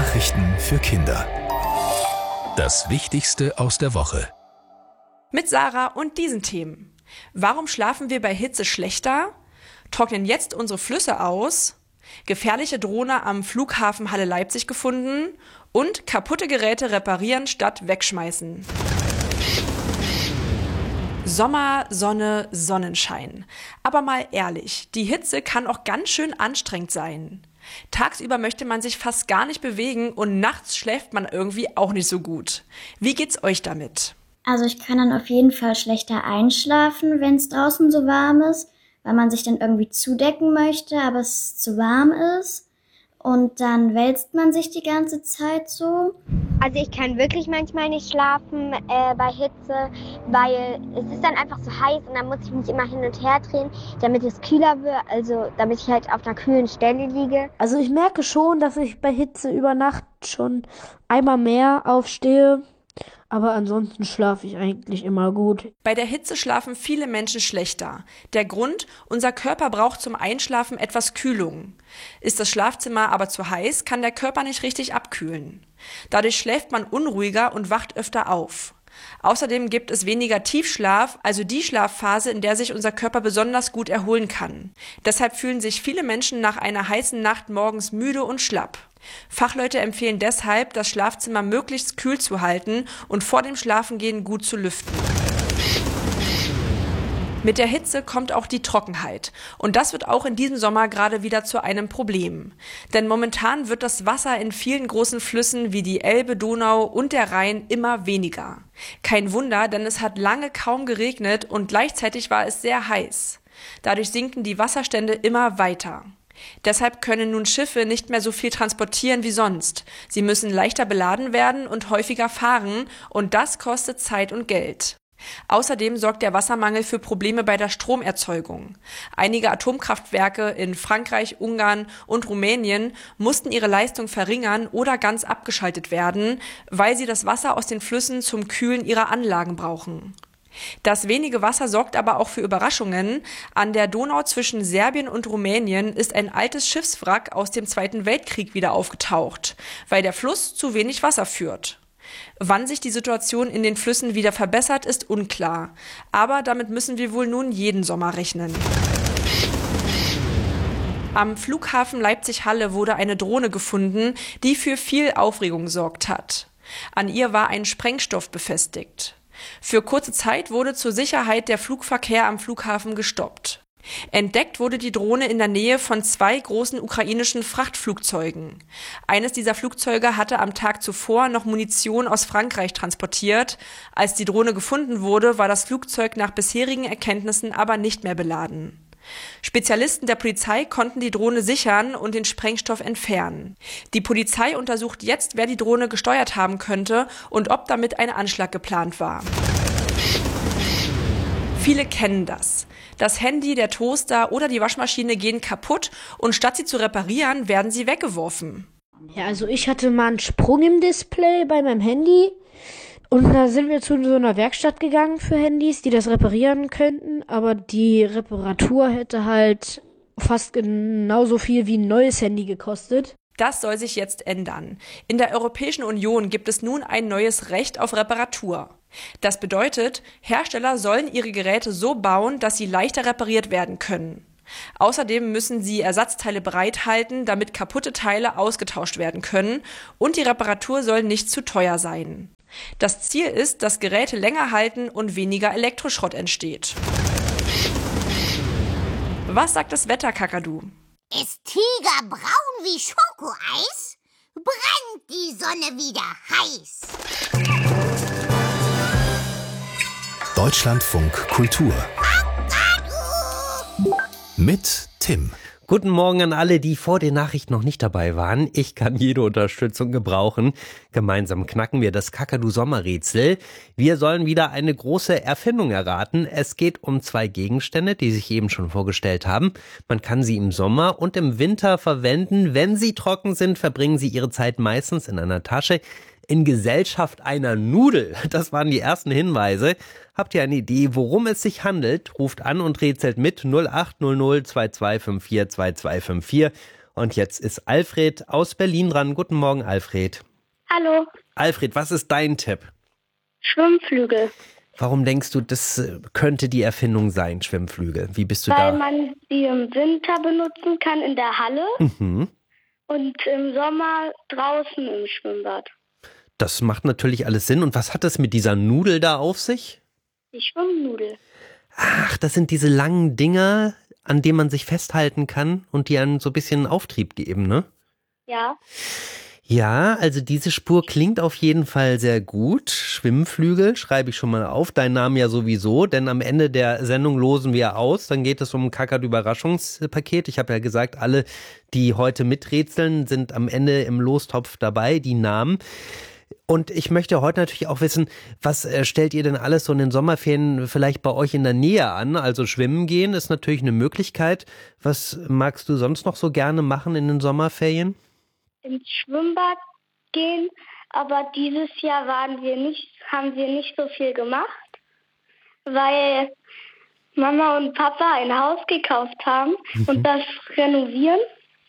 Nachrichten für Kinder. Das Wichtigste aus der Woche. Mit Sarah und diesen Themen. Warum schlafen wir bei Hitze schlechter? Trocknen jetzt unsere Flüsse aus? Gefährliche Drohne am Flughafen Halle Leipzig gefunden? Und kaputte Geräte reparieren statt wegschmeißen. Sommer, Sonne, Sonnenschein. Aber mal ehrlich, die Hitze kann auch ganz schön anstrengend sein. Tagsüber möchte man sich fast gar nicht bewegen und nachts schläft man irgendwie auch nicht so gut. Wie geht's euch damit? Also ich kann dann auf jeden Fall schlechter einschlafen, wenn es draußen so warm ist, weil man sich dann irgendwie zudecken möchte, aber es zu warm ist. Und dann wälzt man sich die ganze Zeit so. Also ich kann wirklich manchmal nicht schlafen bei Hitze, weil es ist dann einfach so heiß und dann muss ich mich immer hin und her drehen, damit es kühler wird, also damit ich halt auf einer kühlen Stelle liege. Also ich merke schon, dass ich bei Hitze über Nacht schon einmal mehr aufstehe. Aber ansonsten schlafe ich eigentlich immer gut. Bei der Hitze schlafen viele Menschen schlechter. Der Grund: unser Körper braucht zum Einschlafen etwas Kühlung. Ist das Schlafzimmer aber zu heiß, kann der Körper nicht richtig abkühlen. Dadurch schläft man unruhiger und wacht öfter auf. Außerdem gibt es weniger Tiefschlaf, also die Schlafphase, in der sich unser Körper besonders gut erholen kann. Deshalb fühlen sich viele Menschen nach einer heißen Nacht morgens müde und schlapp. Fachleute empfehlen deshalb, das Schlafzimmer möglichst kühl zu halten und vor dem Schlafengehen gut zu lüften. Mit der Hitze kommt auch die Trockenheit. Und das wird auch in diesem Sommer gerade wieder zu einem Problem. Denn momentan wird das Wasser in vielen großen Flüssen wie die Elbe, Donau und der Rhein immer weniger. Kein Wunder, denn es hat lange kaum geregnet und gleichzeitig war es sehr heiß. Dadurch sinken die Wasserstände immer weiter. Deshalb können nun Schiffe nicht mehr so viel transportieren wie sonst. Sie müssen leichter beladen werden und häufiger fahren und das kostet Zeit und Geld. Außerdem sorgt der Wassermangel für Probleme bei der Stromerzeugung. Einige Atomkraftwerke in Frankreich, Ungarn und Rumänien mussten ihre Leistung verringern oder ganz abgeschaltet werden, weil sie das Wasser aus den Flüssen zum Kühlen ihrer Anlagen brauchen. Das wenige Wasser sorgt aber auch für Überraschungen. An der Donau zwischen Serbien und Rumänien ist ein altes Schiffswrack aus dem Zweiten Weltkrieg wieder aufgetaucht, weil der Fluss zu wenig Wasser führt. Wann sich die Situation in den Flüssen wieder verbessert, ist unklar. Aber damit müssen wir wohl nun jeden Sommer rechnen. Am Flughafen Leipzig-Halle wurde eine Drohne gefunden, die für viel Aufregung gesorgt hat. An ihr war ein Sprengstoff befestigt. Für kurze Zeit wurde zur Sicherheit der Flugverkehr am Flughafen gestoppt. Entdeckt wurde die Drohne in der Nähe von 2 großen ukrainischen Frachtflugzeugen. Eines dieser Flugzeuge hatte am Tag zuvor noch Munition aus Frankreich transportiert. Als die Drohne gefunden wurde, war das Flugzeug nach bisherigen Erkenntnissen aber nicht mehr beladen. Spezialisten der Polizei konnten die Drohne sichern und den Sprengstoff entfernen. Die Polizei untersucht jetzt, wer die Drohne gesteuert haben könnte und ob damit ein Anschlag geplant war. Viele kennen das. Das Handy, der Toaster oder die Waschmaschine gehen kaputt und statt sie zu reparieren, werden sie weggeworfen. Ja, also ich hatte mal einen Sprung im Display bei meinem Handy. Und da sind wir zu so einer Werkstatt gegangen für Handys, die das reparieren könnten. Aber die Reparatur hätte halt fast genauso viel wie ein neues Handy gekostet. Das soll sich jetzt ändern. In der Europäischen Union gibt es nun ein neues Recht auf Reparatur. Das bedeutet, Hersteller sollen ihre Geräte so bauen, dass sie leichter repariert werden können. Außerdem müssen sie Ersatzteile bereithalten, damit kaputte Teile ausgetauscht werden können. Und die Reparatur soll nicht zu teuer sein. Das Ziel ist, dass Geräte länger halten und weniger Elektroschrott entsteht. Was sagt das Wetter, Kakadu? Ist Tiger braun wie Schokoeis? Brennt die Sonne wieder heiß? Deutschlandfunk Kultur. Mit Tim. Guten Morgen an alle, die vor den Nachrichten noch nicht dabei waren. Ich kann jede Unterstützung gebrauchen. Gemeinsam knacken wir das Kakadu-Sommerrätsel. Wir sollen wieder eine große Erfindung erraten. Es geht um 2 Gegenstände, die sich eben schon vorgestellt haben. Man kann sie im Sommer und im Winter verwenden. Wenn sie trocken sind, verbringen sie ihre Zeit meistens in einer Tasche. In Gesellschaft einer Nudel. Das waren die ersten Hinweise. Habt ihr eine Idee, worum es sich handelt? Ruft an und rätselt mit 0800 2254 2254. Und jetzt ist Alfred aus Berlin dran. Guten Morgen, Alfred. Hallo. Alfred, was ist dein Tipp? Schwimmflügel. Warum denkst du, das könnte die Erfindung sein, Schwimmflügel? Wie bist du Weil da? man sie im Winter benutzen kann in der Halle und im Sommer draußen im Schwimmbad. Das macht natürlich alles Sinn. Und was hat das mit dieser Nudel da auf sich? Die Schwimmnudel. Ach, das sind diese langen Dinger, an denen man sich festhalten kann und die einen so ein bisschen Auftrieb geben, ne? Ja. Ja, also diese Spur klingt auf jeden Fall sehr gut. Schwimmflügel schreibe ich schon mal auf. Dein Name ja sowieso, denn am Ende der Sendung losen wir aus. Dann geht es um ein Kakadu-Überraschungspaket. Ich habe ja gesagt, alle, die heute miträtseln, sind am Ende im Lostopf dabei, die Namen. Und ich möchte heute natürlich auch wissen, was stellt ihr denn alles so in den Sommerferien vielleicht bei euch in der Nähe an? Also schwimmen gehen ist natürlich eine Möglichkeit. Was magst du sonst noch so gerne machen in den Sommerferien? Ins Schwimmbad gehen, aber dieses Jahr haben wir nicht so viel gemacht, weil Mama und Papa ein Haus gekauft haben und das renovieren.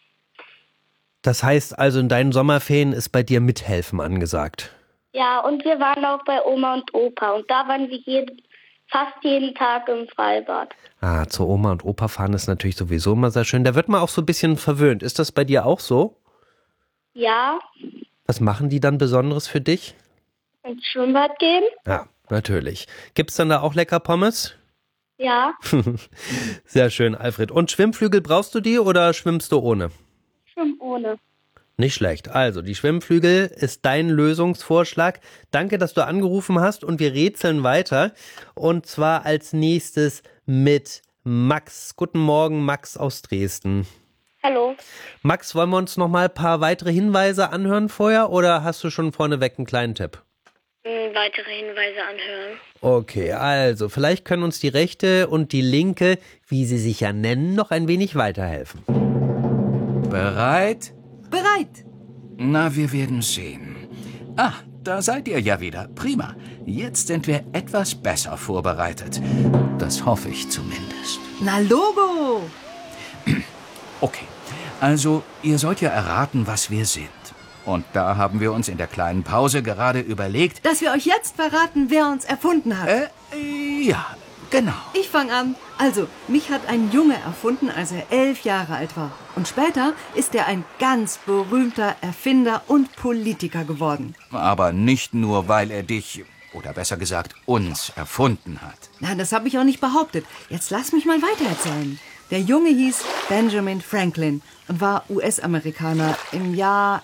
Das heißt also, in deinen Sommerferien ist bei dir Mithelfen angesagt? Ja, und wir waren auch bei Oma und Opa und da waren wir fast jeden Tag im Freibad. Ah, zu Oma und Opa fahren ist natürlich sowieso immer sehr schön. Da wird man auch so ein bisschen verwöhnt. Ist das bei dir auch so? Ja. Was machen die dann Besonderes für dich? Ins Schwimmbad gehen. Ja, natürlich. Gibt's dann da auch lecker Pommes? Ja. Sehr schön, Alfred. Und Schwimmflügel brauchst du die oder schwimmst du ohne? Schwimm ohne. Nicht schlecht. Also, die Schwimmflügel ist dein Lösungsvorschlag. Danke, dass du angerufen hast und wir rätseln weiter. Und zwar als nächstes mit Max. Guten Morgen, Max aus Dresden. Hallo. Max, wollen wir uns noch mal ein paar weitere Hinweise anhören vorher oder hast du schon vorneweg einen kleinen Tipp? Weitere Hinweise anhören. Okay, also vielleicht können uns die rechte und die linke, wie sie sich ja nennen, noch ein wenig weiterhelfen. Bereit? Bereit. Na, wir werden sehen. Ah, da seid ihr ja wieder. Prima. Jetzt sind wir etwas besser vorbereitet. Das hoffe ich zumindest. Na, Logo. Okay, also ihr sollt ja erraten, was wir sind. Und da haben wir uns in der kleinen Pause gerade überlegt... Dass wir euch jetzt verraten, wer uns erfunden hat. Ja, genau. Ich fange an. Also, mich hat ein Junge erfunden, als er 11 Jahre alt war. Und später ist er ein ganz berühmter Erfinder und Politiker geworden. Aber nicht nur, weil er dich, oder besser gesagt, uns erfunden hat. Nein, das habe ich auch nicht behauptet. Jetzt lass mich mal weitererzählen. Der Junge hieß Benjamin Franklin und war US-Amerikaner im Jahr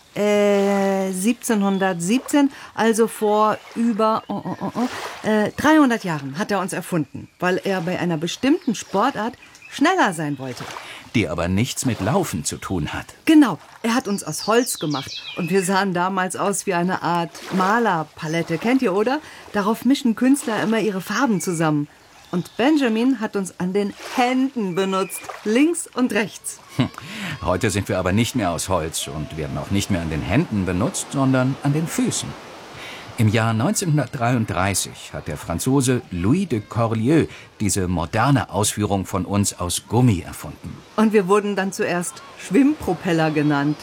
1717, also vor über 300 Jahren hat er uns erfunden, weil er bei einer bestimmten Sportart schneller sein wollte. Die aber nichts mit Laufen zu tun hat. Genau, er hat uns aus Holz gemacht und wir sahen damals aus wie eine Art Malerpalette, kennt ihr, oder? Darauf mischen Künstler immer ihre Farben zusammen. Und Benjamin hat uns an den Händen benutzt, links und rechts. Heute sind wir aber nicht mehr aus Holz und werden auch nicht mehr an den Händen benutzt, sondern an den Füßen. Im Jahr 1933 hat der Franzose Louis de Corlieu diese moderne Ausführung von uns aus Gummi erfunden. Und wir wurden dann zuerst Schwimmpropeller genannt.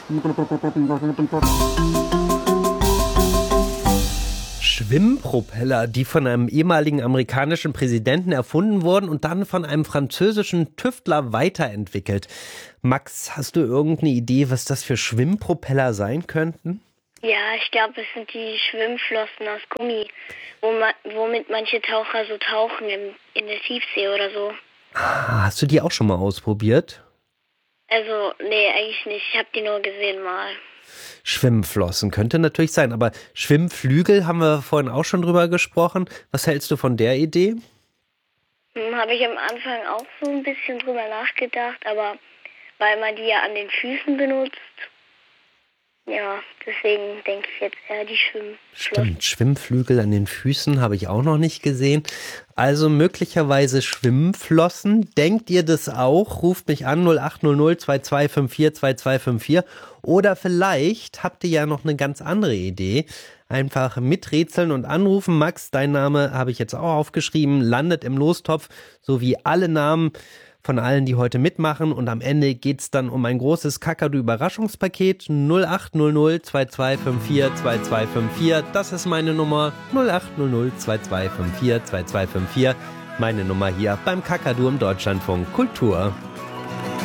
Schwimmpropeller, die von einem ehemaligen amerikanischen Präsidenten erfunden wurden und dann von einem französischen Tüftler weiterentwickelt. Max, hast du irgendeine Idee, was das für Schwimmpropeller sein könnten? Ja, ich glaube, es sind die Schwimmflossen aus Gummi, womit manche Taucher so tauchen in der Tiefsee oder so. Ah, hast du die auch schon mal ausprobiert? Also, nee, eigentlich nicht. Ich habe die nur gesehen mal. Schwimmflossen könnte natürlich sein, aber Schwimmflügel haben wir vorhin auch schon drüber gesprochen. Was hältst du von der Idee? Habe ich am Anfang auch so ein bisschen drüber nachgedacht, aber weil man die ja an den Füßen benutzt, ja, deswegen denke ich jetzt eher die Schwimmflossen. Stimmt, Schwimmflügel an den Füßen habe ich auch noch nicht gesehen. Also möglicherweise Schwimmflossen. Denkt ihr das auch? Ruft mich an 0800 2254 2254. Oder vielleicht habt ihr ja noch eine ganz andere Idee. Einfach miträtseln und anrufen. Max, dein Name habe ich jetzt auch aufgeschrieben, landet im Lostopf, sowie alle Namen von allen, die heute mitmachen. Und am Ende geht es dann um ein großes Kakadu-Überraschungspaket. 0800 2254 2254. Das ist meine Nummer. 0800 2254 2254. Meine Nummer hier beim Kakadu im Deutschlandfunk Kultur.